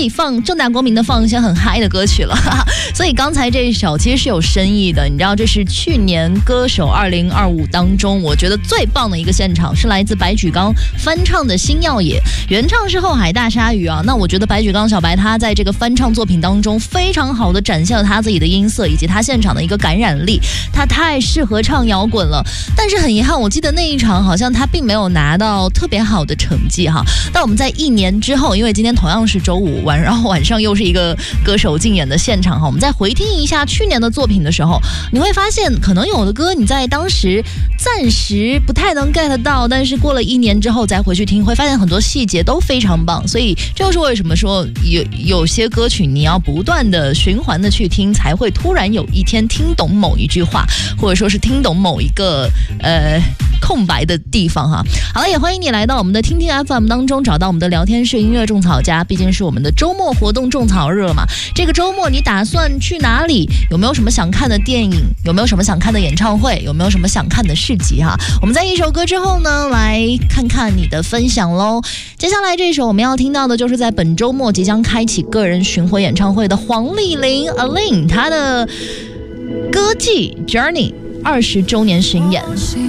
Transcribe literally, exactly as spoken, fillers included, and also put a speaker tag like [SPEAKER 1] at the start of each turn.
[SPEAKER 1] 以放正大光明的放一些很嗨的歌曲了。所以刚才这一首其实是有深意的，你知道这是去年歌手二零二五当中我觉得最棒的一个现场，是来自白举纲翻唱的新耀野，原唱是后海大鲨鱼啊。那我觉得白举纲小白他在这个翻唱作品当中非常好的展现了他自己的音色以及他现场的一个感染力，他太适合唱摇滚了。但是很遗憾，我记得那一场好像他并没有拿到特别好的成绩哈。但我们在一年之后，因为今天同样是周五晚，然后晚上又是一个歌手竞演的现场哈，我们再回听一下去年的作品的时候，你会发现可能有的歌你在当时暂时不太能 get 到，但是过了一年之后再回去听，会发现很多细节都非常棒。所以这就是为什么说有有些歌曲你要不断的循环的去听，才会突然有一天听懂某一句话，或者说是听懂某一个呃空白的地方哈。好了，也欢迎你来到我们的听听 F M 当中，找到我们的聊天室音乐种草家，毕竟是我们的周末活动种草日了嘛。这个周末你打算去哪里？有没有什么想看的电影？有没有什么想看的演唱会？有没有什么想看的市集哈？我们在一首歌之后呢，来看看你的分享咯。接下来这首我们要听到的就是在本周末即将开启个人巡回演唱会的黄丽玲 Aline， 她的歌季 Journey 二十周年巡演。